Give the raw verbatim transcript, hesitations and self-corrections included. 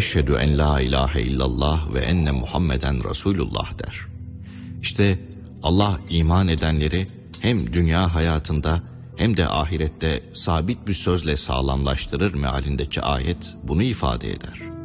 eşhedü en la ilahe illallah ve enne Muhammeden Resulullah der. İşte Allah iman edenleri hem dünya hayatında hem de ahirette sabit bir sözle sağlamlaştırır mealindeki ayet bunu ifade eder.